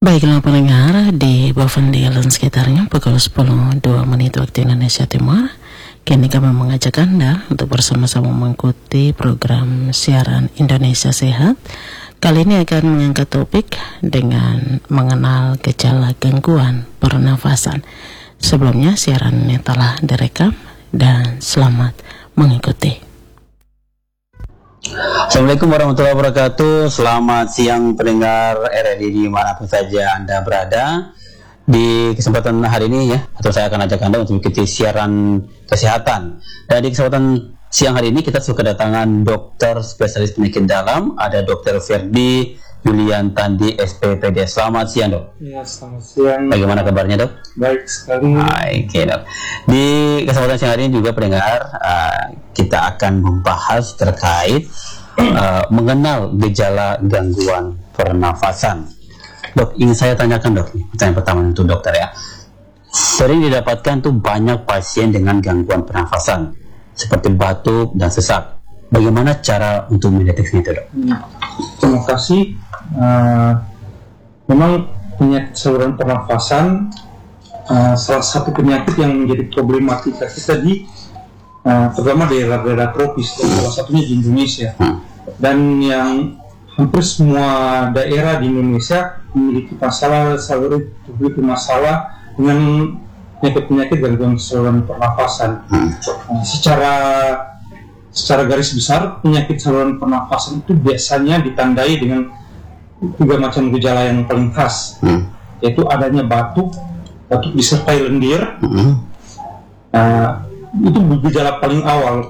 Baiklah pendengar, di Bovendigel dan sekitarnya pukul 10.02 waktu Indonesia Timur. Kini kami mengajak Anda untuk bersama-sama mengikuti program siaran Indonesia Sehat. Kali ini akan mengangkat topik dengan mengenal gejala gangguan pernafasan. Sebelumnya siaran ini telah direkam dan selamat mengikuti. Assalamualaikum warahmatullahi wabarakatuh. Selamat siang pendengar RRI dimanapun saja Anda berada. Di kesempatan hari ini saya akan ajak Anda untuk mengikuti siaran kesehatan. Dan di kesempatan siang hari ini kita sudah kedatangan dokter spesialis penyakit dalam, ada Dr. Ferdi Julian Tandi SPPD. Selamat siang, Dok. Ya, selamat siang. Bagaimana kabarnya, Dok? Baik sekali. Oke, Dok. Di kesempatan siang hari ini juga pendengar, kita akan membahas terkait mengenal gejala gangguan pernafasan. Dok, ingin saya tanyakan, Dok, pertanyaan pertama untuk dokter ya. Sering didapatkan tuh banyak pasien dengan gangguan pernafasan seperti batuk dan sesak. Bagaimana cara untuk mendeteksinya itu, Dok? Terima kasih. Memang penyakit saluran pernafasan salah satu penyakit yang menjadi problematika kita di terutama daerah-daerah tropis, dan salah satunya di Indonesia. Dan yang hampir semua daerah di Indonesia memiliki masalah dengan penyakit-penyakit gangguan saluran pernafasan. Secara garis besar, penyakit saluran pernafasan itu biasanya ditandai dengan 3 macam gejala yang paling khas, yaitu adanya batuk disertai lendir. Itu gejala paling awal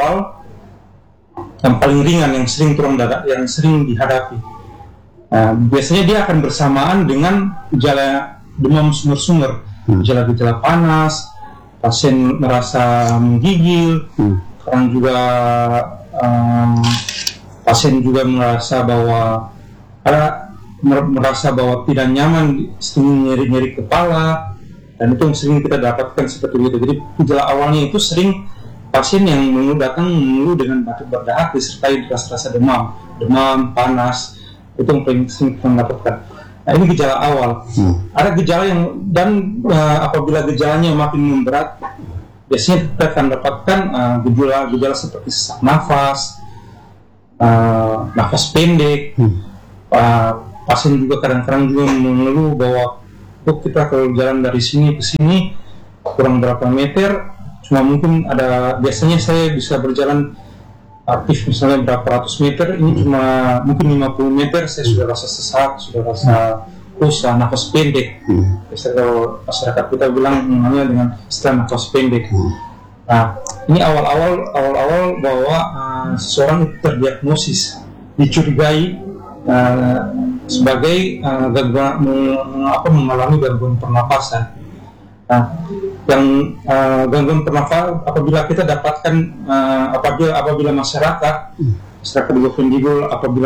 yang paling ringan, yang sering turun dada, yang sering dihadapi. Biasanya dia akan bersamaan dengan gejala demam sumber-sumber, gejala-gejala panas, pasien merasa menggigil, kadang juga pasien juga merasa bahwa tidak nyaman, sering nyeri-nyeri kepala, dan itu yang sering kita dapatkan seperti itu. Jadi gejala awalnya itu sering pasien yang datang mengeluh dengan batuk berdahak disertai rasa demam, panas, itu yang paling sering kita dapatkan. Nah, ini gejala awal. Ada gejala yang apabila gejalanya makin memberat, biasanya kita akan dapatkan gejala seperti sesak nafas, nafas pendek. Pasien juga kadang-kadang juga mengeluh bahwa kita kalau jalan dari sini ke sini kurang berapa meter, cuma mungkin biasanya saya bisa berjalan aktif misalnya berapa ratus meter, ini cuma mungkin 50 meter saya sudah rasa sesak, sudah rasa nafas pendek. Biasanya kalau masyarakat kita bilang namanya dengan istilah nafas pendek. Nah, ini awal-awal bahwa seseorang itu terdiagnosis dicurigai sebagai mengalami gangguan pernapasan. Nah, yang gangguan pernafasan apabila kita dapatkan apabila masyarakat di Bovendigel apabila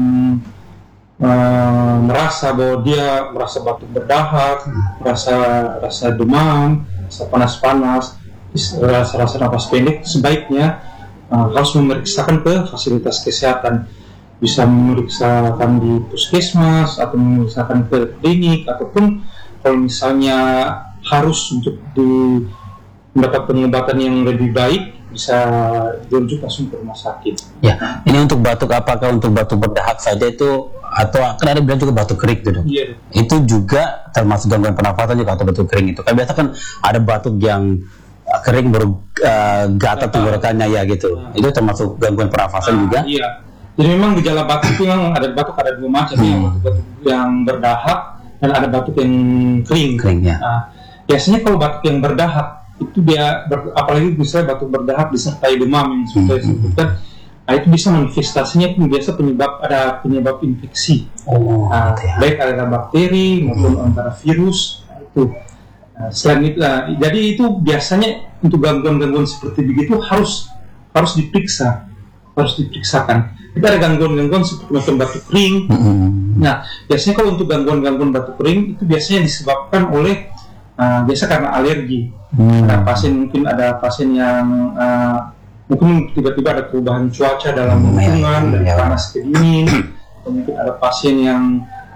merasa bahwa dia merasa batuk berdahak, rasa demam, rasa panas-panas, rasa nafas pendek, sebaiknya harus memeriksakan ke fasilitas kesehatan. Bisa memeriksakan di puskesmas atau memeriksakan ke klinik, ataupun kalau misalnya harus untuk mendapat pengobatan yang lebih baik, bisa dirujuk langsung ke rumah sakit. Ya, ini untuk batuk, apakah untuk batuk berdahak saja itu, atau kan ada bilang juga batuk kering itu, Dok? Iya. Itu juga termasuk gangguan pernafasan juga, atau batuk kering itu? Kan biasa kan ada batuk yang kering gatal tenggorokannya ya gitu. Itu termasuk gangguan pernafasan juga? Iya. Jadi memang gejala batuk itu memang ada 2 macam, batuk yang berdahak dan ada batuk yang kering. Ya. Biasanya kalau batuk yang berdahak itu dia apalagi bisa batuk berdahak disertai demam yang sudah disebutkan, itu bisa manifestasinya biasa penyebab infeksi. Baik ada bakteri maupun antara virus itu. Selain itu, jadi itu biasanya untuk gangguan-gangguan seperti begitu harus diperiksakan. Kita ada gangguan-gangguan seperti macam batuk kering. Nah, biasanya kalau untuk gangguan-gangguan batuk kering itu biasanya disebabkan oleh biasa karena alergi. Ada pasien yang mungkin tiba-tiba ada perubahan cuaca dalam lingkungan dari panas ke dingin. Mungkin ada pasien yang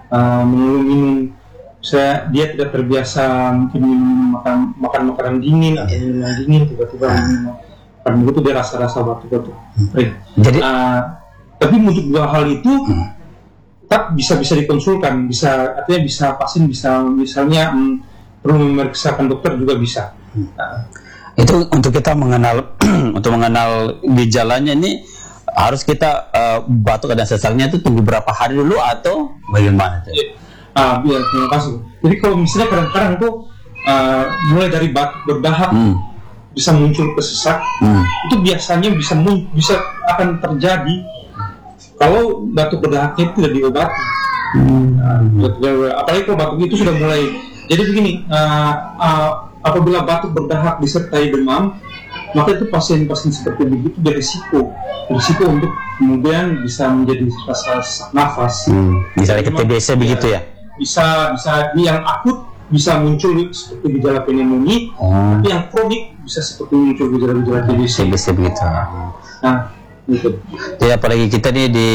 mengeluh minum, dia tidak terbiasa mungkin makan makanan dingin atau minuman dingin, tiba-tiba minum karena itu dia rasa batuk-batuk. Jadi tapi untuk dua hal itu tetap bisa dikonsulkan, artinya pasien bisa misalnya perlu memeriksakan dokter juga bisa. Itu untuk kita mengenal untuk mengenal gejalanya ini harus kita batuk dan sesalnya itu tunggu berapa hari dulu atau bagaimana? Terima kasih. Jadi kalau misalnya kadang-kadang tuh mulai dari batuk berdahak bisa muncul ke sesak, itu biasanya bisa akan terjadi kalau batuk berdahaknya tidak diobati. Apalagi kalau batuk itu sudah mulai. Jadi begini, apabila batuk berdahak disertai demam, maka itu pasien-pasien seperti begitu berisiko untuk kemudian bisa menjadi rasa sesak nafas. Misalnya ke TBC begitu ya? Bisa yang akut bisa muncul seperti gejala pneumonia, tapi yang kronik bisa seperti muncul gejala-gejala TBC begitu. Nah, gitu. Jadi apalagi kita nih di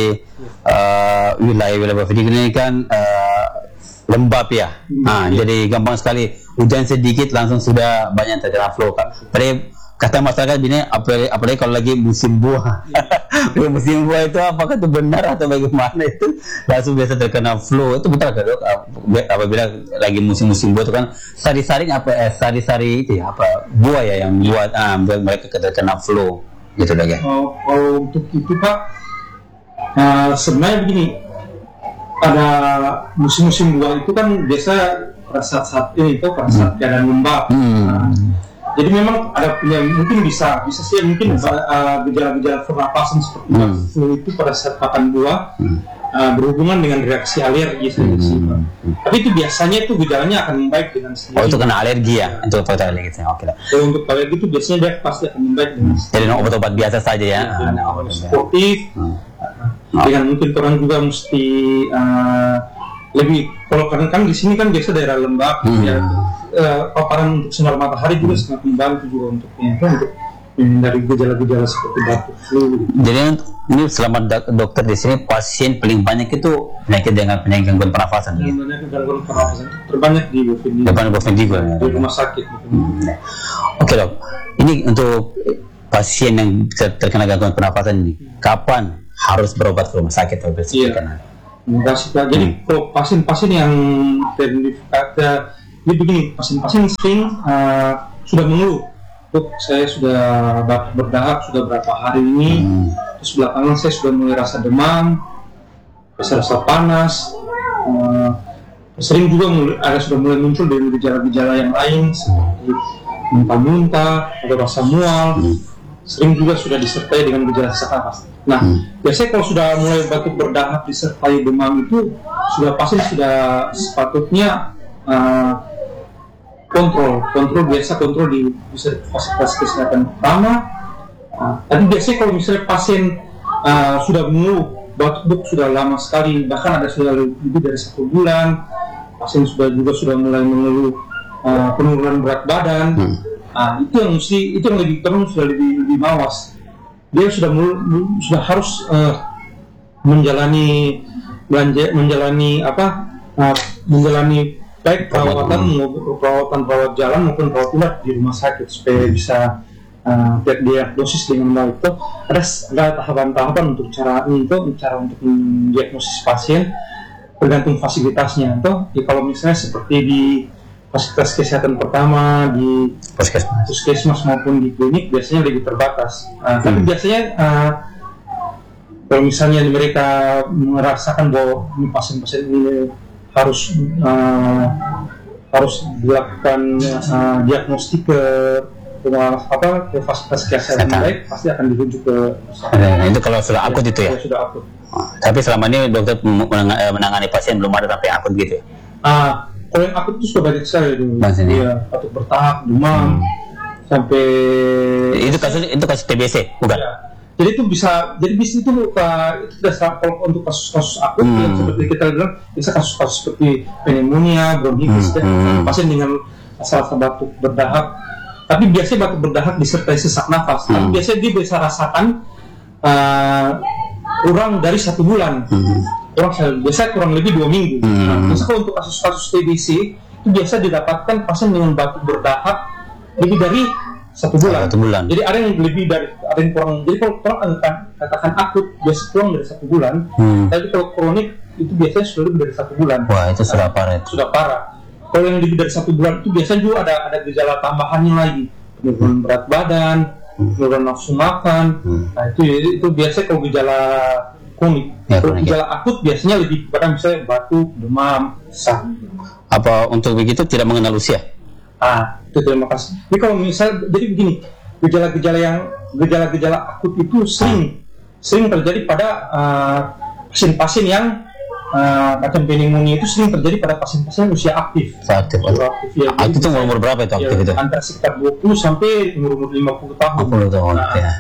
wilayah Bafedi ini kan lembab ya. Jadi gampang sekali hujan sedikit langsung sudah banyak terkena flu. Kata masyarakat ini apalagi kalau lagi musim buah. Musim buah itu apakah itu benar atau bagaimana, itu langsung biasa terkena flu. Itu betul kan, Dok? Apabila lagi musim buah itu kan sari-sari itu ya buah ya yang buat mereka terkena flu gitu, Dok ya. Kalau untuk itu Pak, sebenarnya begini, ada musim buah itu kan biasa pada saat ini itu pada saat keadaan lembab. Jadi memang ada mungkin bisa sih mungkin gejala-gejala pernapasan seperti flu itu pada saat makan buah berhubungan dengan reaksi alergi tapi itu biasanya itu gejalanya akan membaik dengan sendiri. Itu kena alergi ya? Untuk alergi oke lah. Untuk alergi itu biasanya dia pasti akan membaik dengan sendiri. Jadi obat-obat biasa saja ya? Sportif. Dengan mungkin orang juga mesti lebih, kalau kan di sini kan biasa daerah lembab paparan untuk sinar matahari juga sangat membantu juga untuk menghindari gejala-gejala seperti batuk flu. Jadi ini selama dokter di sini pasien paling banyak itu penyakit gangguan pernafasan. Gangguan pernafasan terbanyak di Bafedi di rumah sakit. Oke, Dok. Ini untuk pasien yang terkena gangguan pernafasan ini, kapan harus berobat ke rumah sakit atau terima kasih Pak. Jadi kalau pasien-pasien yang teridentifikasi, jadi begini, pasien-pasien sering sudah mengeluh, Dok, saya sudah batuk berdahak sudah berapa hari ini, terus belakangan saya sudah mulai rasa demam, rasa panas, sering juga sudah mulai muncul dari gejala-gejala yang lain seperti muntah-muntah atau rasa mual, sering juga sudah disertai dengan gejala sesak nafas. Nah, biasanya kalau sudah mulai batuk berdahak disertai demam itu pasien sudah sepatutnya kontrol di fasilitas kesehatan pertama. Tapi biasanya kalau misalnya pasien sudah mengeluh batuk sudah lama sekali, bahkan ada sudah lebih dari 1 bulan, pasien sudah mulai mengeluh penurunan berat badan. Itu yang lebih perlu, sudah lebih mawas. Dia sudah harus menjalani baik perawat jalan maupun perawat inap di rumah sakit supaya bisa diagnosis dengan baik. Itu ada tahapan-tahapan untuk cara untuk mendiagnosis pasien tergantung fasilitasnya. Kalau misalnya seperti di fasilitas kesehatan pertama di puskesmas maupun di klinik biasanya lebih terbatas. Tapi biasanya kalau misalnya mereka merasakan bahwa pasien-pasien ini harus dilakukan diagnostik ke fasilitas kesehatan baik, pasti akan dirujuk ke itu kalau sudah akut itu ya? Sudah akut. Tapi selama ini dokter menangani pasien belum ada sampai akut gitu ya? Kalau yang akut itu sudah banyak sekali batuk bertahap, demam, sampai itu kasus TBC bukan? Ya. Jadi itu itu kalau untuk kasus-kasus akut yang seperti kita bilang, bisa kasus-kasus seperti pneumonia, bronkitis, pasien dengan rasa batuk berdahak. Tapi biasanya batuk berdahak disertai sesak nafas. Tapi biasanya dia bisa rasakan kurang dari 1 bulan. biasa kurang lebih 2 minggu. Nah, misalkan untuk kasus-kasus TBC itu biasa didapatkan pasien dengan batuk berdahak lebih dari 1 bulan. 1 bulan. Jadi ada yang lebih dari, ada yang kurang. Jadi kalau katakan akut biasa kurang dari 1 bulan. Tapi kalau kronik itu biasanya sudah lebih dari 1 bulan. Wah, itu sudah parah itu. Sudah parah. Kalau yang lebih dari 1 bulan itu biasanya juga ada gejala tambahannya lagi, penurunan berat badan, penurunan nafsu makan. Nah itu biasanya kalau gejala kronik. Kalau gejala akut biasanya lebih kepada misalnya batuk, demam, sesak. Apa untuk begitu tidak mengenal usia? Itu terima kasih. Jadi kalau misalnya, jadi begini, gejala-gejala akut itu sering terjadi pada pasien-pasien yang macam pneumonia itu sering terjadi pada pasien-pasien usia aktif. Aktif ya. Aktif itu umur berapa itu aktif itu? Antara sekitar 20 sampai umur 50 tahun. 50 tahun.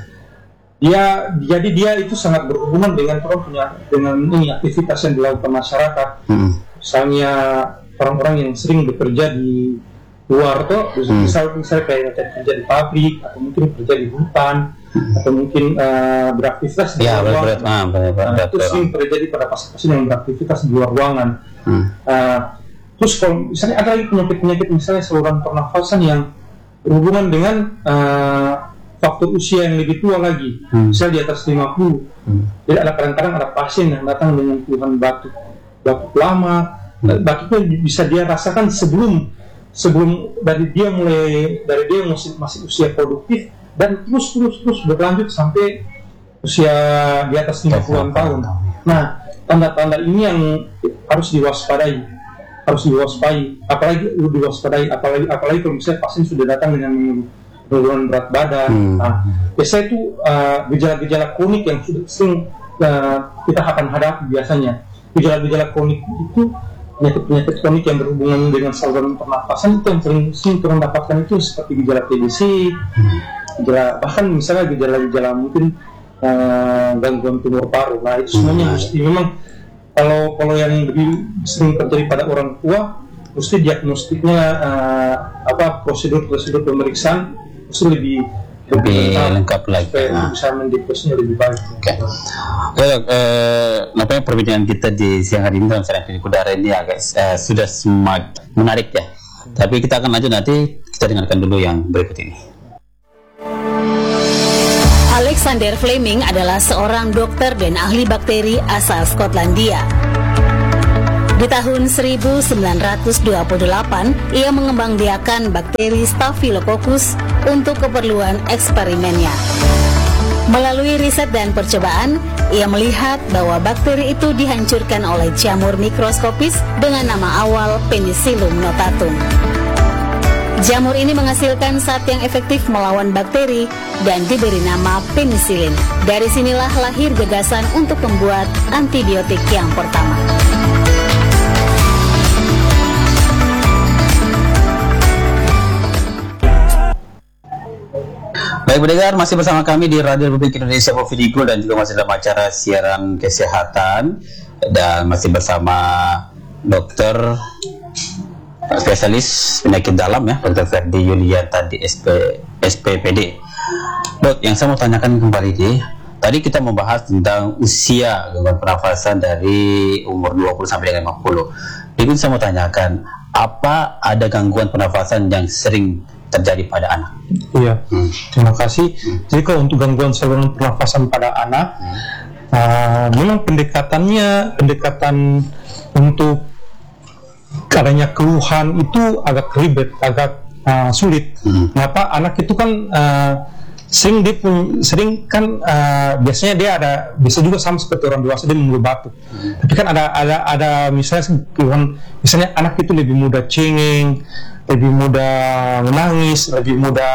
Jadi dia itu sangat berhubungan dengan aktivitas yang dilakukan masyarakat. Misalnya orang-orang yang sering bekerja di luar tuh, misalnya kayak kerja di pabrik atau mungkin kerja di hutan atau mungkin beraktivitas di luar ruangan. Itu sering terjadi pada pasien-pasien yang beraktivitas di luar ruangan. Terus kalau misalnya ada lagi penyakit-penyakit misalnya saluran pernafasan yang berhubungan dengan faktor usia yang lebih tua lagi, misalnya di atas 50. Jadi ada kadang-kadang ada pasien yang datang dengan keluhan batuk lama. Batuknya bisa dia rasakan sebelum dari dia masih usia produktif dan terus berlanjut sampai usia di atas 50-an tahun. Nah, tanda-tanda ini yang harus diwaspadai, apalagi kalau misalnya pasien sudah datang dengan penurunan berat badan. Nah, biasanya itu gejala-gejala kronik yang sudah sering kita akan hadapi biasanya. Gejala-gejala kronik itu penyakit kronik yang berhubungan dengan saluran pernafasan itu yang sering kita dapatkan itu seperti gejala TBC, bahkan misalnya gejala-gejala mungkin gangguan tumor paru. Nah itu semuanya mesti memang kalau yang lebih sering terjadi pada orang tua, mesti diagnostiknya prosedur pemeriksaan mesti lebih lengkap lagi. Bisa mendiagnosisnya lebih baik. Nampaknya perbincangan kita di siang hari ini dalam Siaran Klinik Udara ini agak sudah semakin menarik ya. Tapi kita akan lanjut nanti, kita dengarkan dulu yang berikut ini. Alexander Fleming adalah seorang dokter dan ahli bakteri asal Skotlandia. Di tahun 1928, ia mengembangbiakan bakteri Staphylococcus untuk keperluan eksperimennya. Melalui riset dan percobaan, ia melihat bahwa bakteri itu dihancurkan oleh jamur mikroskopis dengan nama awal Penicillium notatum. Jamur ini menghasilkan zat yang efektif melawan bakteri dan diberi nama penisilin. Dari sinilah lahir gagasan untuk membuat antibiotik yang pertama. Baik pendengar, masih bersama kami di Radio Republik Indonesia Providigo dan juga masih dalam acara siaran kesehatan dan masih bersama dokter spesialis penyakit dalam ya, Dr. Ferdi Yulianta di SPPD. Dok, yang saya mau tanyakan kembali tadi kita membahas tentang usia gangguan pernafasan dari umur 20 sampai dengan 50. Jadi saya mau tanyakan, apa ada gangguan pernafasan yang sering terjadi pada anak? Iya, terima kasih. Jadi kalau untuk gangguan saluran pernafasan pada anak, memang pendekatan untuk adanya keluhan itu agak ribet, agak sulit. Kenapa? Anak itu kan biasanya dia bisa juga sama seperti orang dewasa, dia mulai batuk. Tapi kan ada misalnya keluhan, misalnya anak itu lebih mudah cengeng, lebih mudah menangis, lebih mudah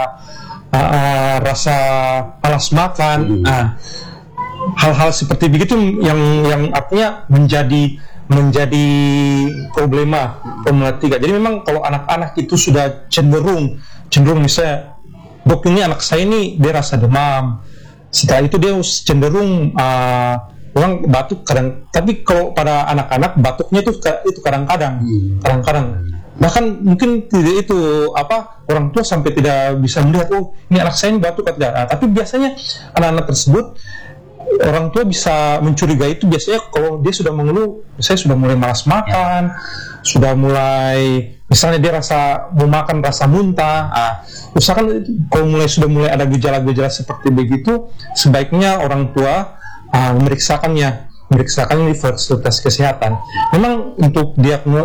rasa malas makan. Hal-hal seperti begitu yang artinya menjadi problema 3. Jadi memang kalau anak-anak itu sudah cenderung misalnya, dok ini anak saya ini dia rasa demam, setelah itu dia cenderung orang batuk tapi kalau pada anak-anak batuknya itu kadang-kadang bahkan mungkin tidak itu orang tua sampai tidak bisa melihat ini anak saya ini batuk atau tidak. Tapi biasanya anak-anak tersebut orang tua bisa mencurigai itu biasanya kalau dia sudah mengeluh, misalnya sudah mulai malas makan, sudah mulai misalnya dia mau makan rasa muntah. Usahakan kalau sudah mulai ada gejala-gejala seperti begitu, sebaiknya orang tua memeriksakannya di fasilitas kesehatan. Memang untuk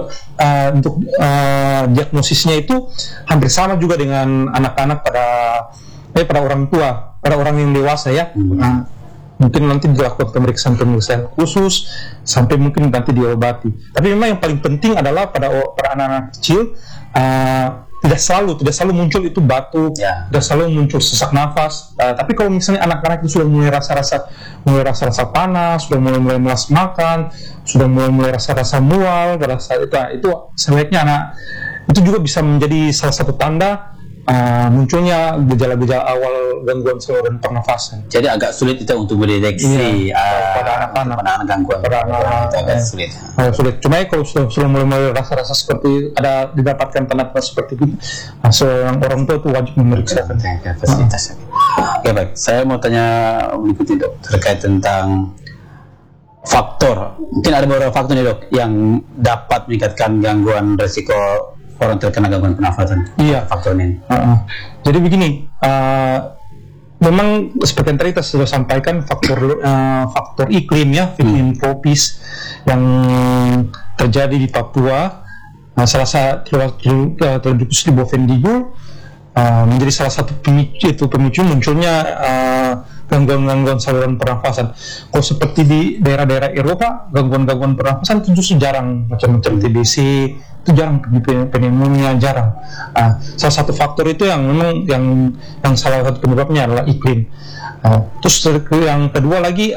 diagnosisnya itu hampir sama juga dengan anak-anak pada orang tua, pada orang yang dewasa ya. Mungkin nanti dilakukan pemeriksaan khusus sampai mungkin nanti diobati. Tapi memang yang paling penting adalah pada anak-anak kecil, tidak selalu muncul itu batuk, tidak selalu muncul sesak nafas. Tapi kalau misalnya anak-anak itu sudah mulai rasa-rasa panas, sudah mulai malas makan, sudah mulai rasa-rasa mual, itu sebaiknya itu juga bisa menjadi salah satu tanda munculnya gejala-gejala awal gangguan saluran pernafasan. Jadi agak sulit kita untuk mendeteksi pada anak-anak gangguan itu agak sulit. Sulit. Cuma kalau sudah mulai rasa-rasa seperti ada didapatkan tanda-tanda seperti itu, seorang orang tua itu wajib memeriksa fasilitas. Oke, baik. Saya mau tanya mengikuti dok terkait tentang faktor. Mungkin ada beberapa faktor nih dok yang dapat meningkatkan gangguan resiko orang terkena gangguan pernafasan. Iya. Faktornya ini. Jadi begini, memang seperti yang tadi kita sudah sampaikan faktor iklim ya, iklim tropis yang terjadi di Papua, salah satu terjadi di Bovendigul, menjadi salah satu pemicu munculnya gangguan-gangguan saluran pernafasan. Kalau seperti di daerah-daerah Eropa, gangguan-gangguan pernafasan itu justru jarang, macam-macam TBC itu jarang, pneumonia jarang. Salah satu faktor itu yang memang yang salah satu penyebabnya adalah iklim. Terus yang kedua lagi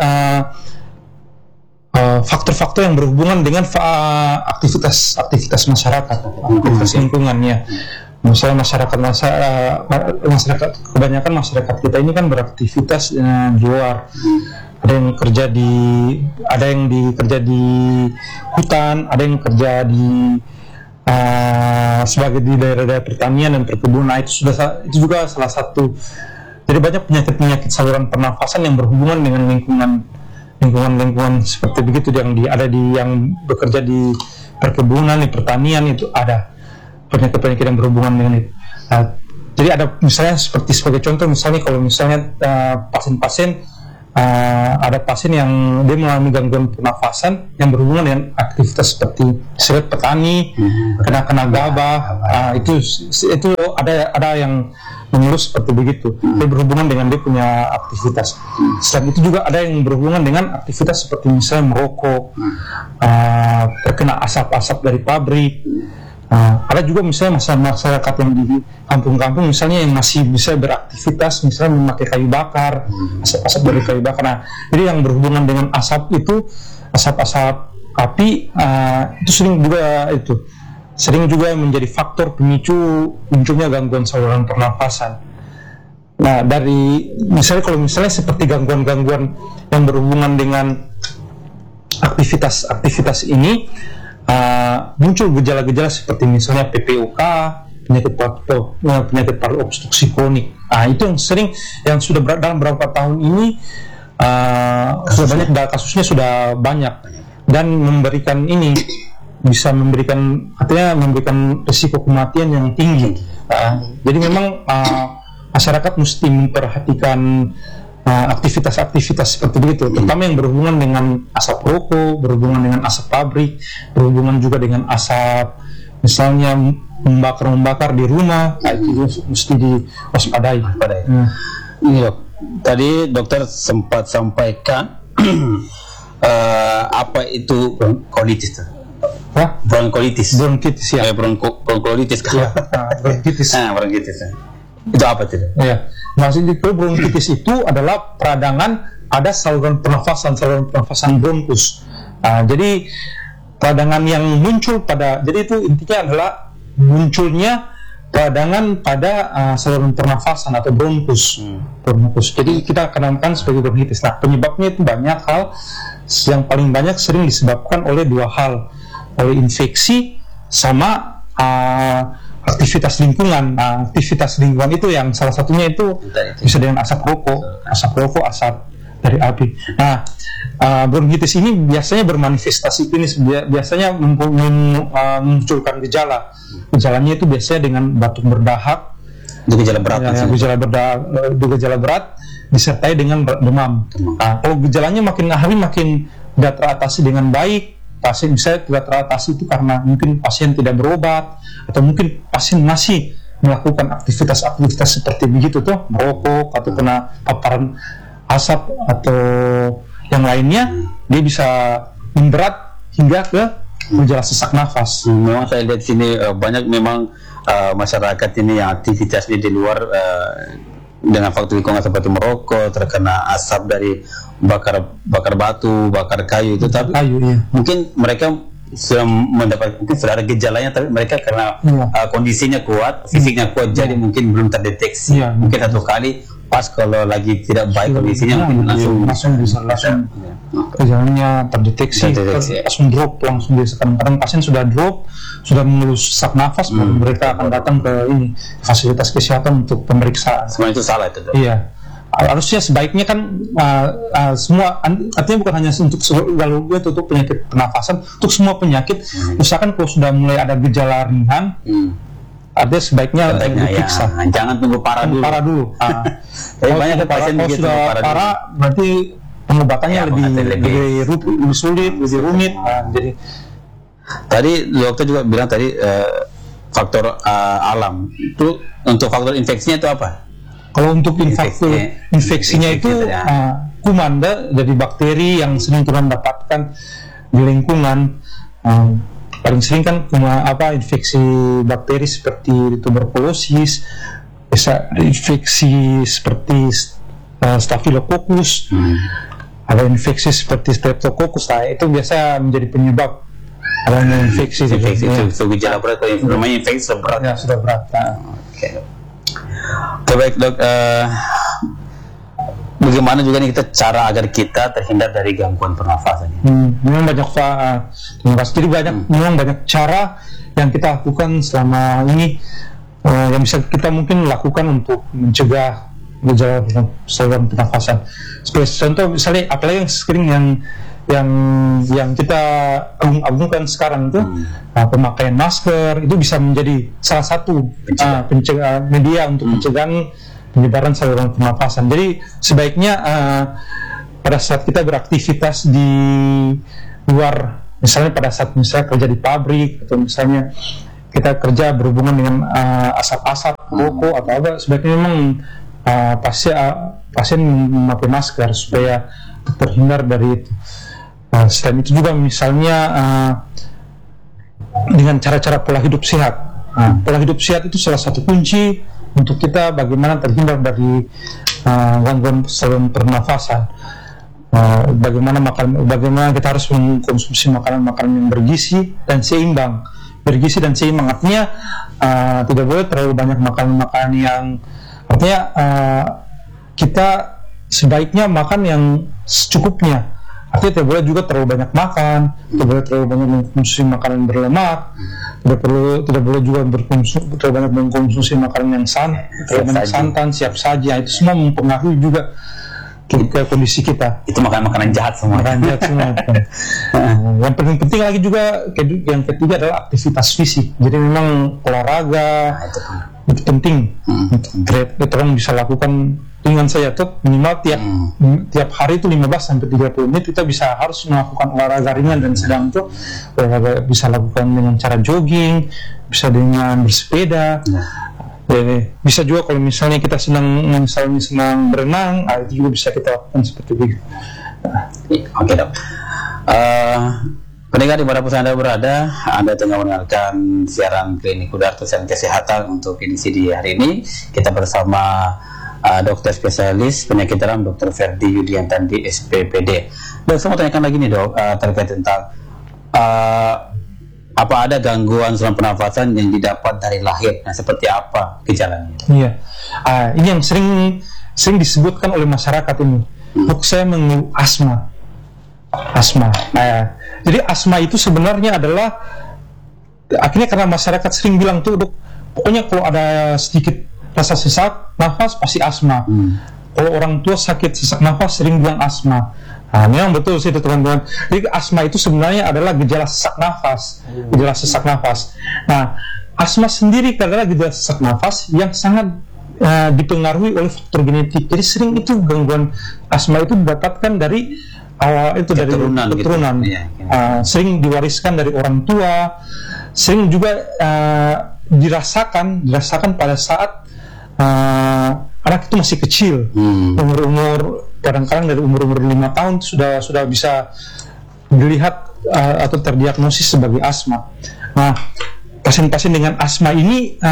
faktor-faktor yang berhubungan dengan aktivitas masyarakat, aktivitas lingkungannya. Misalnya masyarakat kebanyakan masyarakat kita ini kan beraktivitas di luar. Ada yang kerja di hutan, ada yang kerja di sebagai di daerah-daerah pertanian dan perkebunan. Itu juga salah satu. Jadi banyak penyakit saluran pernafasan yang berhubungan dengan lingkungan seperti begitu yang bekerja di perkebunan, di pertanian, itu ada penyakit-penyakit yang berhubungan dengan itu. Jadi ada misalnya sebagai contoh, misalnya kalau misalnya pasien-pasien ada pasien yang dia mengalami gangguan pernafasan yang berhubungan dengan aktivitas seperti petani, kena gabah, itu ada yang mengeluh seperti begitu. Dia berhubungan dengan dia punya aktivitas. Selain itu juga ada yang berhubungan dengan aktivitas seperti misalnya merokok, terkena asap-asap dari pabrik. Ada juga misalnya masyarakat yang di kampung-kampung misalnya yang masih bisa beraktivitas misalnya memakai kayu bakar, asap-asap dari kayu bakar. Jadi yang berhubungan dengan asap itu, asap-asap api, itu sering juga menjadi faktor pemicu munculnya gangguan saluran pernafasan. Dari kalau misalnya seperti gangguan-gangguan yang berhubungan dengan aktivitas ini, muncul gejala-gejala seperti misalnya PPOK, penyakit paru obstruksi kronik. Itu yang sudah dalam beberapa tahun ini kasusnya sudah banyak dan bisa memberikan risiko kematian yang tinggi. Jadi memang masyarakat mesti memperhatikan aktivitas-aktivitas seperti begitu, terutama yang berhubungan dengan asap rokok, berhubungan dengan asap pabrik, berhubungan juga dengan asap misalnya membakar di rumah, itu mesti diwaspadai. Ini dok, tadi dokter sempat sampaikan apa itu bronkitis? Bronkitis ya. Bronkitis kan? Bronkitis. Bronkitis. Itu apa itu? Ya. Maksudnya bronkitis itu adalah peradangan ada saluran pernafasan bronkus. Jadi peradangan yang muncul jadi itu intinya adalah munculnya peradangan pada saluran pernafasan atau bronkus. Jadi kita kenalkan sebagai bronkitis. Penyebabnya itu banyak hal. Yang paling banyak sering disebabkan oleh dua hal, oleh infeksi sama aktivitas lingkungan. Aktivitas lingkungan itu yang salah satunya itu bisa dengan asap rokok, asap dari api. Nah, bronkitis ini biasanya bermanifestasi klinis, biasanya memunculkan gejala. Gejalanya itu biasanya dengan batuk berdahak, Itu gejala berat. gejala berat disertai dengan demam. Nah, kalau gejalanya makin hari makin tidak teratasi dengan baik, pasien bisa tidak teratasi itu karena mungkin pasien tidak berobat, atau mungkin pasien masih melakukan aktivitas seperti begitu tuh, merokok atau kena paparan asap atau yang lainnya, dia bisa memberat hingga ke gejala sesak nafas. Memang saya lihat sini banyak memang masyarakat ini yang aktivitasnya di luar dengan faktor lingkungan seperti merokok, terkena asap dari bakar batu, bakar kayu itu, tapi mungkin mereka sudah mendapat, mungkin sudah ada gejalanya, tapi mereka karena kondisinya kuat, fisiknya kuat, jadi mungkin belum terdeteksi. Mungkin satu kali pas kalau lagi tidak baik kondisinya, mungkin langsung gejalanya terdeteksi, langsung drop, langsung biasa. Kadang-kadang pasien sudah drop, sudah mengeluh sesak nafas, mereka akan datang ke fasilitas kesehatan untuk pemeriksaan. Semuanya itu salah itu. Iya. Harusnya sebaiknya kan semua, artinya bukan hanya untuk penyakit pernafasan, untuk semua penyakit. Misalkan kalau sudah mulai ada gejala ringan, ada sebaiknya diperiksa. Jangan tunggu parah dulu. Tapi banyak pasien kalau begitu sudah parah, berarti pengobatannya lebih sulit, lebih rumit. Jadi tadi dokter juga bilang tadi faktor alam itu, untuk faktor infeksinya itu apa? Kalau untuk infeksinya itu kuman dari bakteri yang sering kita dapatkan di lingkungan. Paling sering kan infeksi bakteri seperti tuberkulosis, bisa infeksi seperti Staphylococcus, ada infeksi seperti Streptococcus. Nah, itu biasa menjadi penyebab adanya infeksi. Itu gejala berat, kalau namanya infeksi berat. Ya, sudah berat. Oke, baik dok. Bagaimana juga nih kita cara agar kita terhindar dari gangguan pernafasan? Memang banyak jadi memang banyak cara yang kita lakukan selama ini, yang bisa kita mungkin lakukan untuk mencegah gejala saluran pernafasan. Sebagai contoh, misalnya apalagi yang sering yang kita agung-agungkan sekarang itu, pemakaian masker itu bisa menjadi salah satu media untuk pencegahan penyebaran saluran pernafasan. Jadi sebaiknya pada saat kita beraktivitas di luar, misalnya pada saat kerja di pabrik, atau misalnya kita kerja berhubungan dengan asap-asap, rokok atau apa, sebaiknya memang pasien memakai masker supaya terhindar dari itu. Selain itu juga misalnya dengan cara-cara pola hidup sehat. Pola hidup sehat itu salah satu kunci untuk kita bagaimana terhindar dari gangguan saluran pernafasan. Bagaimana kita harus mengkonsumsi makanan-makanan yang bergizi dan seimbang. Bergizi dan seimbang artinya tidak boleh terlalu banyak makanan-makanan yang, artinya kita sebaiknya makan yang secukupnya. Artinya tidak boleh juga terlalu banyak makan, tidak boleh terlalu banyak mengkonsumsi makanan berlemak, tidak boleh juga terlalu banyak mengkonsumsi makanan yang terlalu banyak santan, siap saja. Itu semua mempengaruhi juga ke kondisi kita. Itu makanan jahat semua. Yang paling penting lagi juga, yang ketiga adalah aktivitas fisik. Jadi memang olahraga itu penting. Kita bisa lakukan dengan saya tuh minimal tiap hari itu 15-30 menit kita harus melakukan olahraga ringan dan sedang tuh. Bisa lakukan dengan cara jogging, bisa dengan bersepeda. Bisa juga kalau misalnya kita senang berenang, itu juga bisa kita lakukan seperti itu. Oke dok. Pendengar dimanapun Anda berada, Anda tengah mendengarkan siaran Klinik Udara Siaran Kesehatan untuk edisi di hari ini. Kita bersama dokter spesialis penyakit dalam Dr. Ferdi Yudiantandi SPPD. Dok, saya mau tanyakan lagi nih dok, terkait tentang apa ada gangguan saluran pernafasan yang didapat dari lahir? Nah, seperti apa gejalanya? Iya, ini yang sering disebutkan oleh masyarakat ini. Dok, saya mengeluh asma. Jadi asma itu sebenarnya adalah, akhirnya karena masyarakat sering bilang tuh, dok, pokoknya kalau ada sedikit rasa sesak nafas pasti asma. kalau orang tua sakit sesak nafas sering bilang asma. Nah, memang betul sih itu teman-teman. Jadi asma itu sebenarnya adalah gejala sesak nafas, gejala sesak nafas. Nah, asma sendiri adalah gejala sesak nafas yang sangat dipengaruhi oleh faktor genetik. Jadi sering itu gangguan asma itu didapatkan dari awal itu keturunan, dari keturunan. Gitu. Ya, sering diwariskan dari orang tua, sering juga dirasakan pada saat anak itu masih kecil, umur kadang-kadang dari umur 5 tahun sudah bisa dilihat atau terdiagnosis sebagai asma. Nah, pasien-pasien dengan asma ini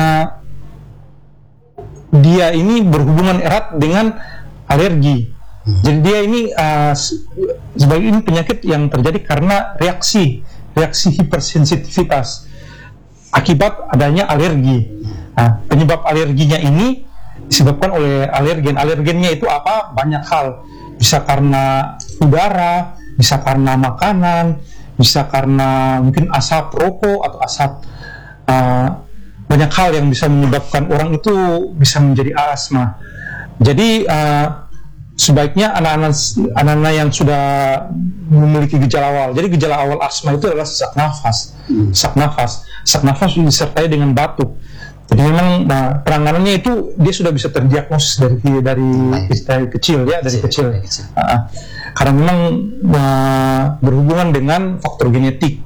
dia ini berhubungan erat dengan alergi. Jadi dia ini sebagai ini penyakit yang terjadi karena reaksi hipersensitivitas akibat adanya alergi. Nah, penyebab alerginya ini disebabkan oleh alergen. Alergennya itu apa? Banyak hal. Bisa karena udara, bisa karena makanan, bisa karena mungkin asap rokok atau asap. Banyak hal yang bisa menyebabkan orang itu bisa menjadi asma. Jadi sebaiknya anak-anak yang sudah memiliki gejala awal. Jadi gejala awal asma itu adalah sesak nafas. Sesak nafas disertai dengan batuk. Jadi memang penanganannya itu dia sudah bisa terdiagnosis dari kecil ya, dari kecil. Karena memang berhubungan dengan faktor genetik.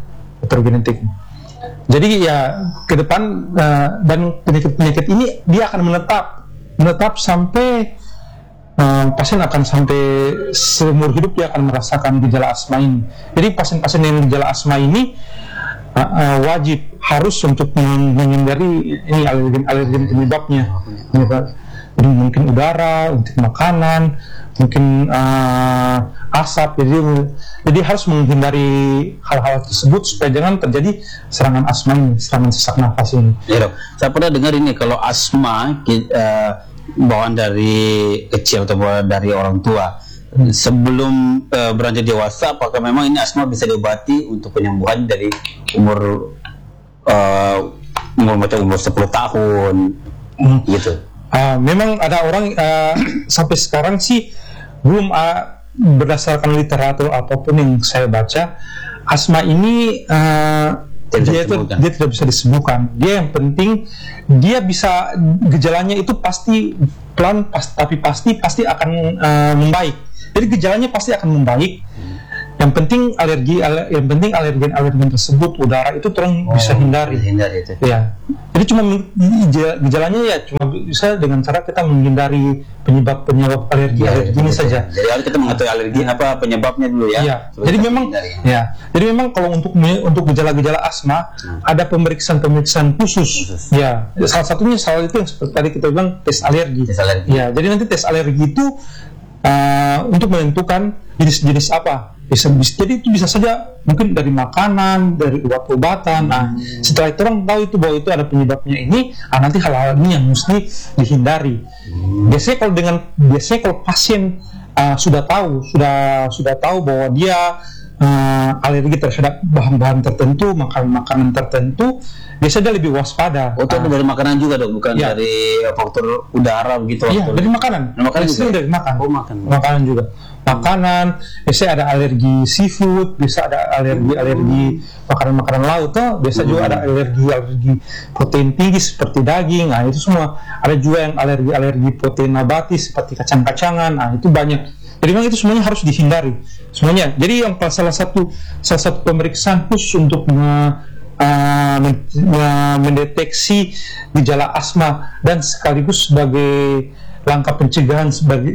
Jadi ya ke depan dan penyakit ini dia akan menetap sampai pasien akan sampai seumur hidup dia akan merasakan gejala asma ini. Jadi pasien-pasien yang gejala asma ini wajib harus untuk menghindari ini alergen penyebabnya. Jadi mungkin udara, mungkin makanan, mungkin asap. Jadi harus menghindari hal-hal tersebut supaya jangan terjadi serangan asma ini, serangan sesak nafas ini. Ya dok, saya pernah dengar ini kalau asma bawaan dari kecil atau bawaan dari orang tua sebelum beranjak dewasa, apakah memang ini asma bisa diobati untuk penyembuhan dari umur macam umur 10 tahun gitu? Memang ada orang sampai sekarang sih belum berdasarkan literatur apapun yang saya baca, asma ini dia tidak bisa disembuhkan. Dia yang penting dia bisa, gejalanya itu pasti pelan tapi pasti akan membaik. Jadi gejalanya pasti akan membaik. Yang penting alergen tersebut, udara itu tolong bisa hindari itu. Ya. Jadi cuma gejalanya ya cuma bisa dengan cara kita menghindari penyebab alergi ini saja. Jadi harus kita mengetahui alergi apa penyebabnya dulu ya. Iya. Jadi memang kalau untuk gejala-gejala asma ada pemeriksaan khusus. Ya. Salah satunya itu yang seperti tadi kita bilang tes alergi. Ya. Jadi nanti tes alergi itu untuk menentukan jenis-jenis apa. Jadi itu bisa saja mungkin dari makanan, dari obat-obatan. Nah, setelah itu orang tahu itu bahwa itu ada penyebabnya ini, nanti hal-hal ini yang mesti dihindari. Biasanya kalau pasien sudah tahu bahwa dia alergi terhadap bahan-bahan tertentu, makanan tertentu, biasanya dia lebih waspada. Itu dari makanan juga dok, bukan dari faktor udara begitu? Iya, dari makanan. Makanan juga dari makanan juga. Makanan, biasanya ada alergi seafood, bisa ada alergi makanan-makanan laut, biasa juga ada alergi protein tinggi seperti daging. Nah itu semua. Ada juga yang alergi protein nabati seperti kacang-kacangan. Nah itu banyak. Jadi memang itu semuanya harus dihindari semuanya. Jadi yang salah satu pemeriksaan khusus untuk mendeteksi gejala asma dan sekaligus sebagai langkah pencegahan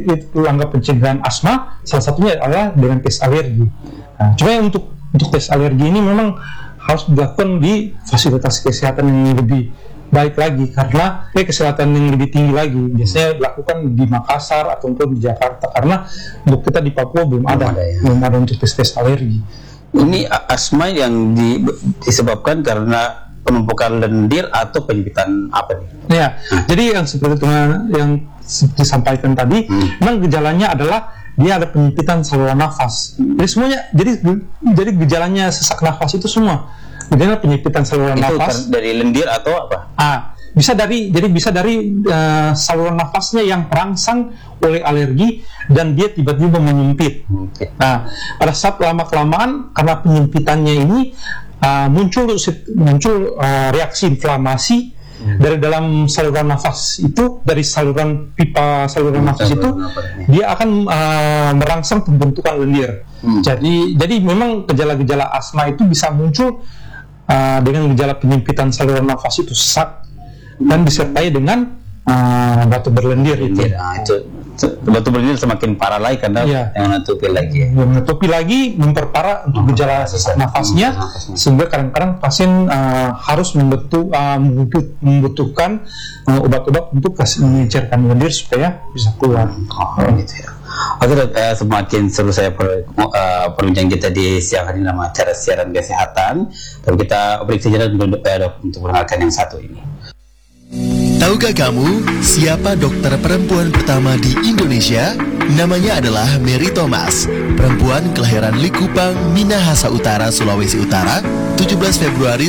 asma, salah satunya adalah dengan tes alergi. Nah, cuma untuk tes alergi ini memang harus dilakukan di fasilitas kesehatan yang lebih baik lagi, karena kesehatan yang lebih tinggi lagi biasanya dilakukan di Makassar ataupun di Jakarta, karena untuk kita di Papua belum ada untuk tes alergi. Ini asma yang disebabkan karena penumpukan lendir atau penyempitan apa nih? Ya, jadi yang seperti yang disampaikan tadi, memang gejalanya adalah dia ada penyempitan saluran nafas. Jadi semuanya, jadi gejalanya sesak nafas itu semua. Gejala penyempitan saluran nafas. Dari lendir atau apa? bisa dari saluran nafasnya yang terangsang oleh alergi dan dia tiba-tiba menyempit. Nah, pada saat lama-kelamaan karena penyempitannya ini muncul reaksi inflamasi dari dalam saluran nafas itu, dari saluran pipa saluran nafas itu, dia akan merangsang pembentukan lendir. Jadi memang gejala-gejala asma itu bisa muncul dengan gejala penyempitan saluran nafas itu sesak dan disertai dengan batu berlendir itu. Batu berlendir semakin parah lagi karena yang menutupi lagi. Menutupi lagi, memperparah untuk gejala sesak nafasnya, sehingga kadang-kadang pasien harus membutuhkan obat-obat untuk mengecerkan lendir supaya bisa keluar. Gitu ya. Oke dok, semakin seru saya perbincangan kita di siang hari ini nama acara siaran kesehatan. Tapi kita break saja dok untuk mendengarkan yang satu ini. Tahukah kamu siapa dokter perempuan pertama di Indonesia? Namanya adalah Mary Thomas, perempuan kelahiran Likupang, Minahasa Utara, Sulawesi Utara, 17 Februari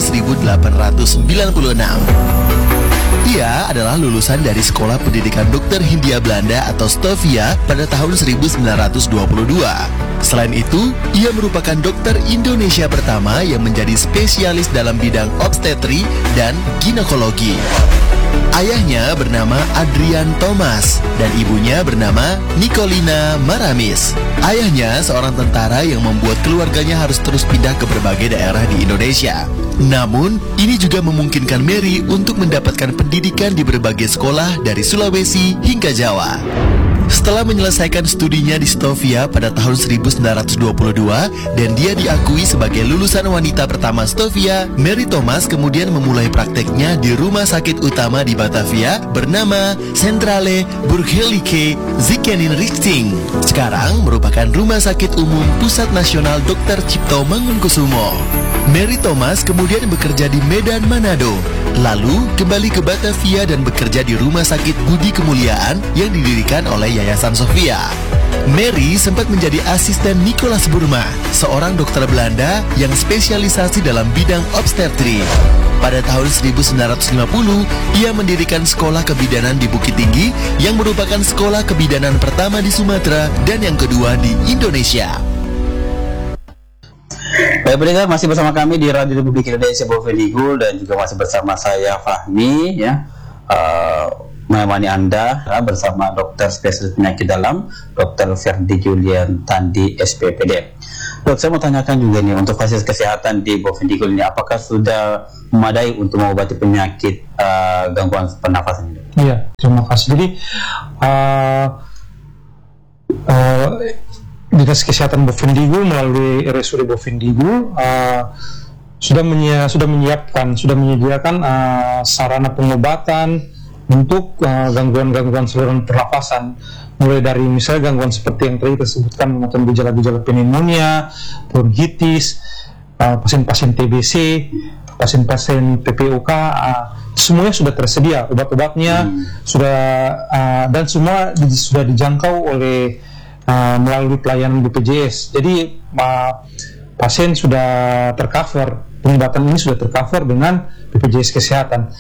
1896. Ia adalah lulusan dari Sekolah Pendidikan Dokter Hindia Belanda atau Stovia pada tahun 1922. Selain itu, ia merupakan dokter Indonesia pertama yang menjadi spesialis dalam bidang obstetri dan ginekologi. Ayahnya bernama Adrian Thomas dan ibunya bernama Nicolina Maramis. Ayahnya seorang tentara yang membuat keluarganya harus terus pindah ke berbagai daerah di Indonesia. Namun, ini juga memungkinkan Mary untuk mendapatkan pendidikan di berbagai sekolah dari Sulawesi hingga Jawa. Setelah menyelesaikan studinya di Stovia pada tahun 1922 dan dia diakui sebagai lulusan wanita pertama Stovia, Mary Thomas kemudian memulai prakteknya di rumah sakit utama di Batavia bernama Centrale Burgerlijke Ziekenrichting. Sekarang merupakan Rumah Sakit Umum Pusat Nasional Dr. Cipto Mangunkusumo. Mary Thomas kemudian bekerja di Medan, Manado, lalu kembali ke Batavia dan bekerja di Rumah Sakit Budi Kemuliaan yang didirikan oleh Yayasan Sofia. Mary sempat menjadi asisten Nicolas Burma, seorang dokter Belanda yang spesialisasi dalam bidang obstetri. Pada tahun 1950, ia mendirikan sekolah kebidanan di Bukit Tinggi yang merupakan sekolah kebidanan pertama di Sumatera dan yang kedua di Indonesia. Baik pendengar, masih bersama kami di Radio Republik Indonesia Bovendigul dan juga masih bersama saya Fahmi ya, menemani Anda bersama dokter spesialis penyakit dalam Dr. Ferdi Julian Tandi SPPD. Dok, saya mau tanyakan juga nih untuk fasilitas kesehatan di Bovendigul ini, apakah sudah memadai untuk mengobati penyakit gangguan pernafasan ini? Iya, terima kasih. Jadi Dinas Kesehatan Bovendigul melalui RSUD Bovendigul sudah menyediakan sarana pengobatan untuk gangguan-gangguan saluran pernafasan, mulai dari misalnya gangguan seperti yang tadi kita sebutkan, macam gejala-gejala pneumonia, bronkitis, pasien-pasien TBC, pasien-pasien PPOK, semuanya sudah tersedia obat-obatnya, dan semua sudah dijangkau oleh melalui pelayanan BPJS. Jadi pasien sudah tercover, pengobatan ini sudah tercover dengan BPJS Kesehatan.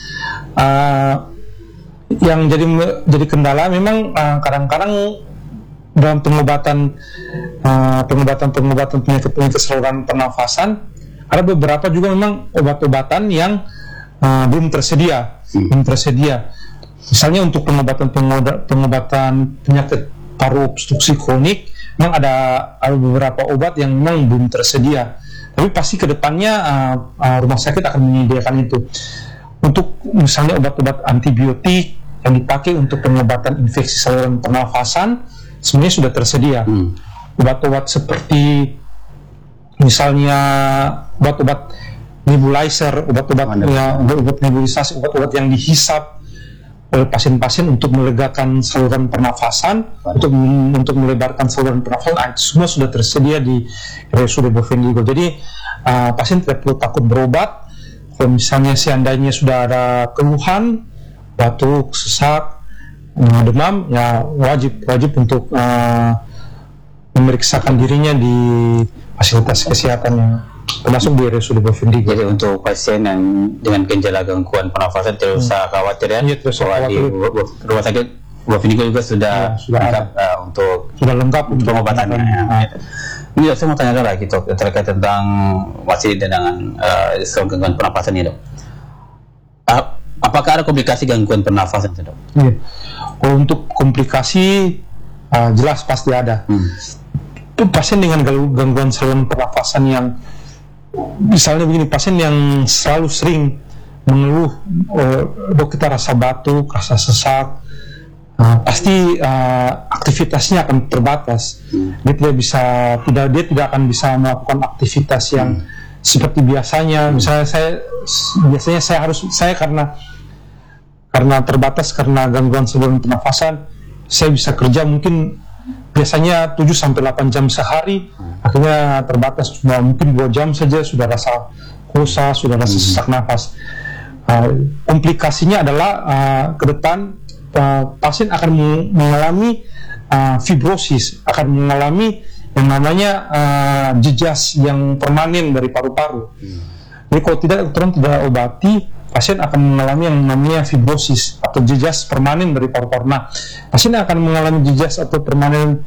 Yang jadi kendala memang kadang-kadang dalam pengobatan penyakit saluran pernafasan, ada beberapa juga memang obat-obatan yang belum tersedia. Misalnya untuk pengobatan penyakit paru obstruksi kronik, memang ada beberapa obat yang memang belum tersedia. Tapi pasti kedepannya rumah sakit akan menyediakan itu. Untuk misalnya obat-obat antibiotik yang dipakai untuk pengobatan infeksi saluran pernafasan, sebenarnya sudah tersedia. Obat-obat seperti misalnya obat-obat nebulizer, obat-obat nebulisasi, obat-obat yang dihisap oleh pasien-pasien untuk melegakan saluran pernafasan, untuk melebarkan saluran pernafasan, semua sudah tersedia di RSUD Bovendigul. Jadi pasien tidak perlu takut berobat. Kalau misalnya seandainya sudah ada keluhan, batuk, sesak, demam, ya wajib untuk memeriksakan dirinya di fasilitas kesehatan yang termasuk di RSUD Bovendigul. Jadi untuk pasien yang dengan gejala gangguan pernafasan tidak usah khawatir ya. Iya, tidak usah Bahwa di khawatir. rumah sakit Bovendigul juga sudah sudah lengkap sudah lengkap untuk pengobatannya. Ini dok, saya mau tanya lagi dok terkait tentang masih dengan gangguan pernafasan ini dok. Apakah ada komplikasi gangguan pernafasan dok? Iya. Kalau untuk komplikasi jelas pasti ada. Itu pasien dengan gangguan saluran pernafasan yang misalnya begini, pasien yang selalu sering mengeluh, dok kita rasa batuk, rasa sesak, pasti aktivitasnya akan terbatas. Dia tidak akan bisa melakukan aktivitas yang seperti biasanya. Misalnya saya karena terbatas karena gangguan saluran pernafasan, saya bisa kerja mungkin biasanya 7-8 jam sehari, akhirnya terbatas cuma mungkin 2 jam saja sudah rasa kosa, sudah rasa sesak nafas. Komplikasinya adalah ke depan pasien akan mengalami fibrosis, akan mengalami yang namanya jejas yang permanen dari paru-paru. Jadi kalau orang tidak obati, pasien akan mengalami yang namanya fibrosis atau jejas permanen dari paru-paru. Nah, pasien akan mengalami jejas atau permanen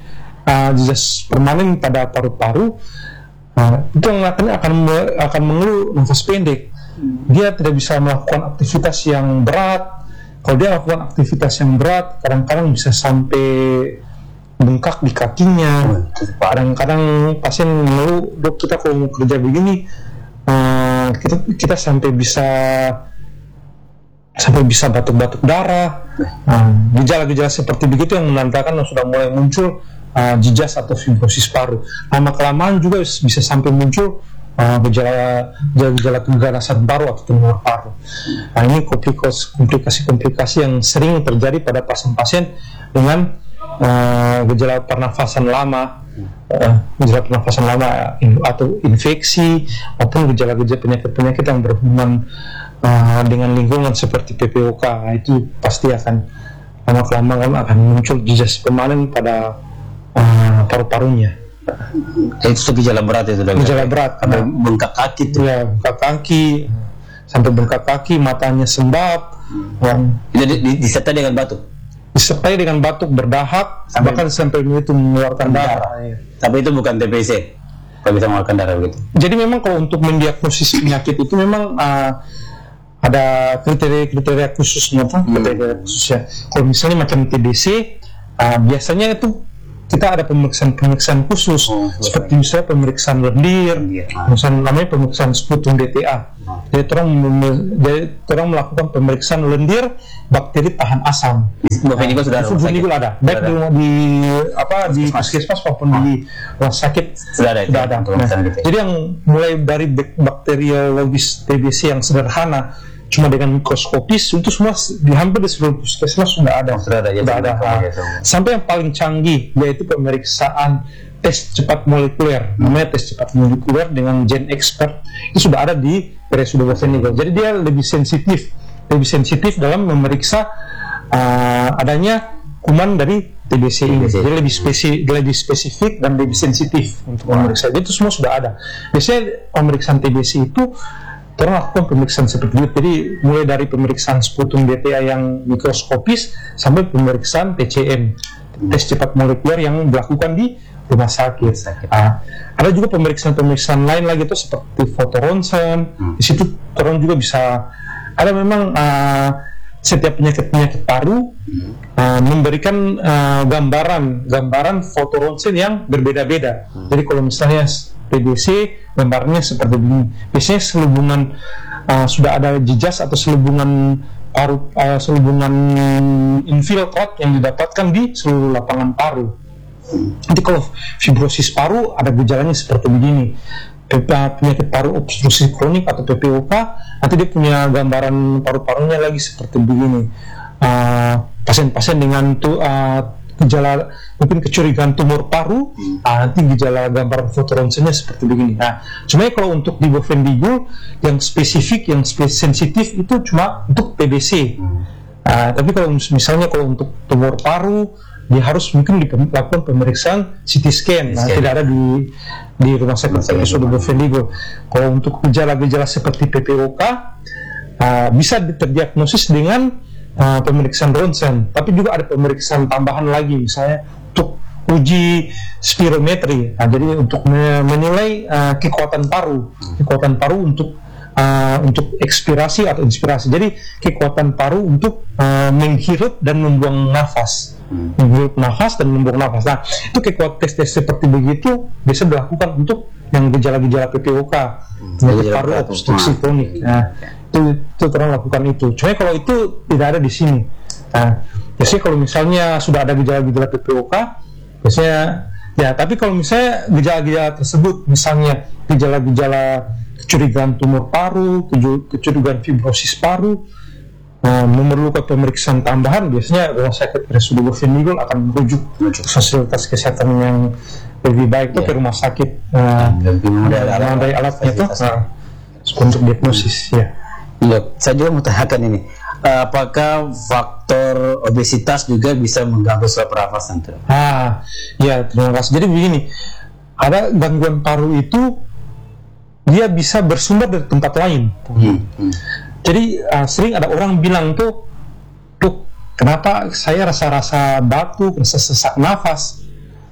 pada paru-paru, itu yang akan mengeluh nafas pendek. Dia tidak bisa melakukan aktivitas yang berat. Kalau dia melakukan aktivitas yang berat, kadang-kadang bisa sampai bengkak di kakinya. Kadang-kadang pasien mengeluh, dok kita kalau mau kerja begini, kita sampai bisa batuk-batuk darah. Gejala-gejala seperti begitu yang menandakan sudah mulai muncul jejas atau fibrosis paru. Lama-kelamaan juga bisa sampai muncul gejala keganasan paru atau tumor paru. Nah, ini komplikasi-komplikasi yang sering terjadi pada pasien-pasien dengan gejala pernafasan lama, atau infeksi maupun gejala-gejala penyakit-penyakit yang berhubungan dengan lingkungan seperti PPOK. Nah, itu pasti akan lama-kelamaan akan muncul jejas permanen pada paru-parunya. Itu gejala berat itu dok. Gejala berat sampai bengkak kaki tuh. Ya, sampai bengkak kaki, matanya sembab. Jadi disertai dengan batuk. Disertai dengan batuk, berdahak, bahkan sampai itu mengeluarkan darah. Tapi itu bukan TBC. Kalau bisa mengeluarkan darah begitu. Jadi memang kalau untuk mendiagnosis penyakit itu memang ada kriteria khususnya, kriteria khususnya. Kalau misalnya macam TBC, biasanya itu kita ada pemeriksaan khusus, seperti misalnya pemeriksaan lendir, misalnya namanya pemeriksaan sputum DTA. Jadi orang melakukan pemeriksaan lendir bakteri tahan asam. Bovendigul sudah ada. Baik di puskesmas maupun di rumah sakit sudah ada. Jadi yang mulai dari bakteriologis TBC yang sederhana, cuma dengan mikroskopis, itu semua hampir di seluruh puskesmas sudah ada. Sampai yang paling canggih, yaitu pemeriksaan tes cepat molekuler, namanya tes cepat molekuler dengan gen expert, itu sudah ada di RSUD Bovendigul. Jadi dia lebih sensitif dalam memeriksa adanya kuman dari TBC ini. Jadi lebih spesifik dan lebih sensitif untuk memeriksa. Itu semua sudah ada. Biasanya pemeriksaan TBC itu orang lakukan pemeriksaan seperti itu. Jadi mulai dari pemeriksaan sputum DTA yang mikroskopis sampai pemeriksaan TCM, tes cepat molekuler yang dilakukan di rumah sakit. Ada juga pemeriksaan lain lagi itu seperti fotoronsen. Di situ orang juga bisa ada memang setiap penyakit paru memberikan gambaran fotoronsen yang berbeda-beda. Jadi kalau misalnya TBC gambarnya seperti ini. Biasanya selubungan sudah ada jejas atau selubungan infiltrat yang didapatkan di seluruh lapangan paru. Nanti kalau fibrosis paru ada gejalanya seperti begini. Penyakit paru obstruksi kronik atau PPOK, nanti dia punya gambaran paru-parunya lagi seperti begini. Pasien-pasien dengan gejala mungkin kecurigaan tumor paru, nanti gejala gambar fotoronsennya seperti begini. Nah, cuma kalau untuk di Bovendigul yang spesifik, yang sensitif itu cuma untuk TBC. Tapi kalau misalnya untuk tumor paru dia harus mungkin dilakukan pemeriksaan CT scan. Nah, tidak ada di rumah sakit RSUD Bovendigul. Kalau untuk gejala-gejala seperti PPOK bisa terdiagnosis dengan pemeriksaan ronsen, tapi juga ada pemeriksaan tambahan lagi, misalnya untuk uji spirometri. Nah, jadi untuk menilai kekuatan paru untuk ekspirasi atau inspirasi. Jadi kekuatan paru untuk menghirup dan membuang nafas, menghirup nafas dan membuang nafas. Nah, itu kekuatan tes seperti begitu bisa dilakukan untuk yang gejala-gejala PPOK, paru obstruksi kronik. Nah, itu orang lakukan itu. Cuma kalau itu tidak ada di sini. Nah, biasanya kalau misalnya sudah ada gejala-gejala PPOK, biasanya ya. Tapi kalau misalnya gejala-gejala tersebut, misalnya gejala-gejala kecurigaan tumor paru, kecurigaan fibrosis paru, memerlukan pemeriksaan tambahan, biasanya rumah sakit RSUD Bovendigul akan merujuk fasilitas kesehatan yang lebih baik ke rumah sakit dari alatnya itu untuk diagnosis. Ya. Saya juga mau tanyakan ini, apakah faktor obesitas juga bisa mengganggu suatu pernafasan? Ya, terima kasih. Jadi begini, ada gangguan paru itu dia bisa bersumber dari tempat lain. Jadi sering ada orang bilang tuh, kenapa saya rasa batuk, rasa sesak nafas.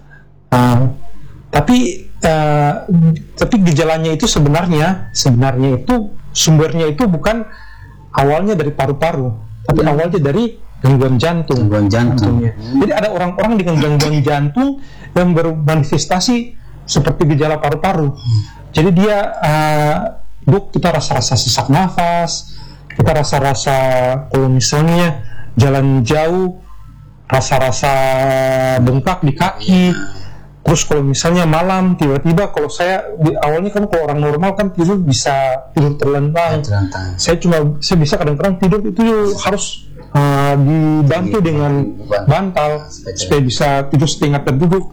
Tapi gejalanya itu sebenarnya itu sumbernya itu bukan awalnya dari paru-paru, tapi awalnya dari gangguan jantung. Jadi ada orang-orang dengan gangguan jantung yang bermanifestasi seperti gejala paru-paru. Jadi dia, Dok, kita rasa-rasa sesak nafas, kita rasa-rasa kalau misalnya jalan jauh, rasa-rasa bengkak di kaki. Terus kalau misalnya malam, tiba-tiba kalau saya awalnya kan kalau orang normal kan tidur bisa tidur terlentang. Saya bisa kadang-kadang tidur itu harus dibantu dengan bantal supaya bisa tidur setengah terduduk,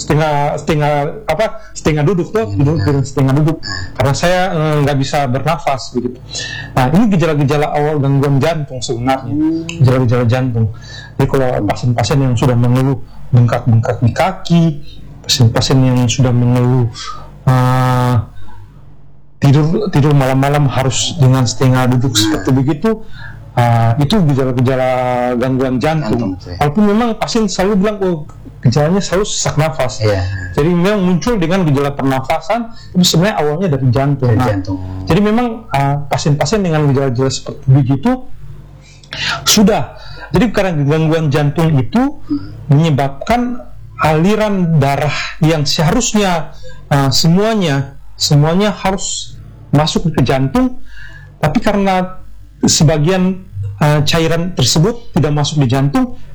setengah duduk tuh, tidur setengah duduk, karena saya nggak bisa bernafas begitu. Nah, ini gejala-gejala awal gangguan jantung sebenarnya, gejala-gejala jantung. Jadi kalau pasien-pasien yang sudah mengeluh bengkak-bengkak di kaki, pasien-pasien yang sudah mengeluh tidur malam-malam harus dengan setengah duduk seperti begitu, itu gejala-gejala gangguan jantung. Walaupun memang pasien selalu bilang, gejalanya selalu sesak nafas. Jadi memang muncul dengan gejala pernafasan, tapi sebenarnya awalnya dari jantung. Jadi memang pasien-pasien dengan gejala-gejala seperti begitu sudah. Jadi karena gangguan jantung itu menyebabkan aliran darah yang seharusnya semuanya harus masuk ke jantung, tapi karena sebagian cairan tersebut tidak masuk di jantung,